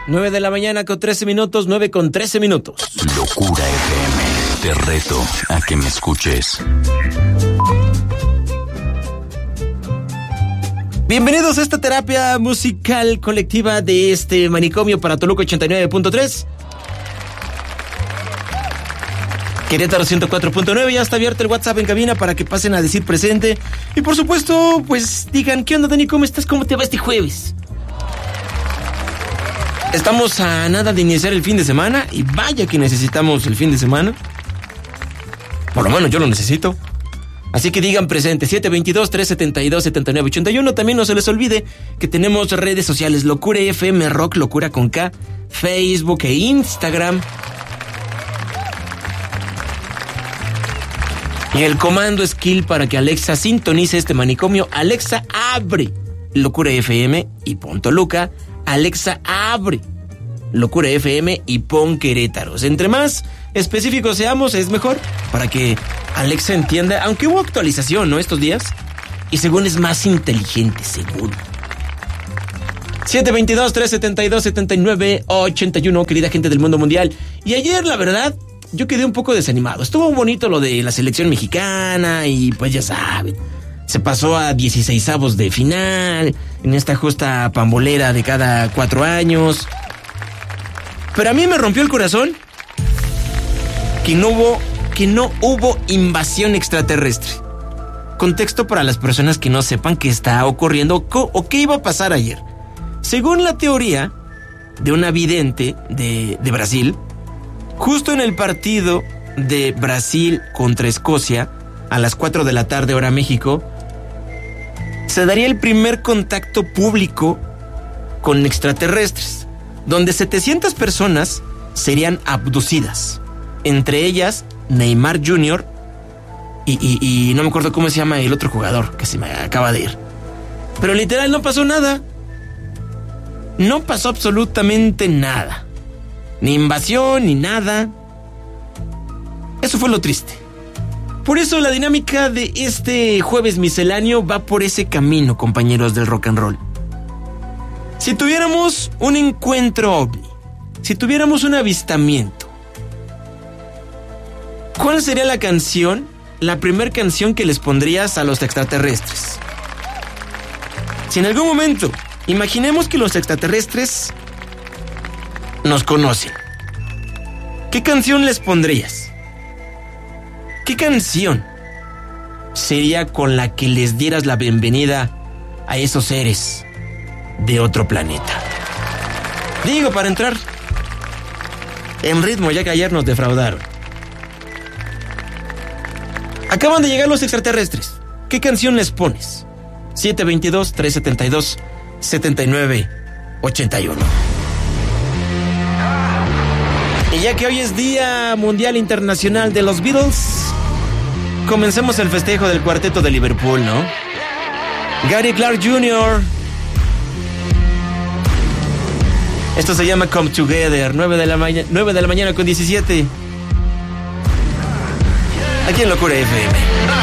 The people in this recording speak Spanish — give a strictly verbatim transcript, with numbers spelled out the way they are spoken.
nueve de la mañana con trece minutos, nueve con trece minutos. Locura F M, te reto a que me escuches. Bienvenidos a esta terapia musical colectiva de este manicomio para Toluca ochenta y nueve punto tres. Querétaro ciento cuatro punto nueve, ya está abierto el WhatsApp en cabina para que pasen a decir presente. Y por supuesto, pues digan, ¿qué onda, Dani? ¿Cómo estás? ¿Cómo te va este jueves? Estamos a nada de iniciar el fin de semana y vaya que necesitamos el fin de semana. Por lo menos yo lo necesito. Así que digan presente, siete dos dos, tres siete dos, siete nueve ocho uno. También no se les olvide que tenemos redes sociales, Locura F M Rock, Locura con K, Facebook e Instagram. Y el comando skill para que Alexa sintonice este manicomio. Alexa, abre Locura F M y pon Toluca. Alexa, abre Locura F M y pon Querétaros. Entre más específicos seamos, es mejor para que Alexa entienda, aunque hubo actualización, ¿no? Estos días. Y según es más inteligente, según. siete dos dos, tres siete dos, siete nueve ocho uno, querida gente del mundo mundial. Y ayer, la verdad, yo quedé un poco desanimado. Estuvo bonito lo de la selección mexicana y pues ya saben, se pasó a dieciseisavos de final en esta justa pambolera de cada cuatro años. Pero a mí me rompió el corazón que no hubo, que no hubo invasión extraterrestre. Contexto para las personas que no sepan qué está ocurriendo o qué iba a pasar ayer. Según la teoría de una vidente de, de Brasil, justo en el partido de Brasil contra Escocia, a las cuatro de la tarde hora México, se daría el primer contacto público con extraterrestres, donde setecientas personas serían abducidas, entre ellas Neymar junior y, y, y no me acuerdo cómo se llama el otro jugador que se me acaba de ir. Pero literal no pasó nada. No pasó absolutamente nada. Ni invasión, ni nada. Eso fue lo triste. Por eso la dinámica de este jueves misceláneo va por ese camino, compañeros del rock and roll. Si tuviéramos un encuentro ovni, si tuviéramos un avistamiento, ¿cuál sería la canción, la primer canción que les pondrías a los extraterrestres? Si en algún momento, imaginemos que los extraterrestres nos conocen, ¿qué canción les pondrías? ¿Qué canción sería con la que les dieras la bienvenida a esos seres de otro planeta? Digo, para entrar en ritmo, ya que ayer nos defraudaron. Acaban de llegar los extraterrestres. ¿Qué canción les pones? siete dos dos, tres siete dos, siete nueve ocho uno. Y ya que hoy es Día Mundial Internacional de los Beatles, comencemos el festejo del cuarteto de Liverpool, ¿no? Gary Clark junior Esto se llama Come Together, nueve de la mañana, nueve de la mañana con diecisiete. Aquí en Locura F M.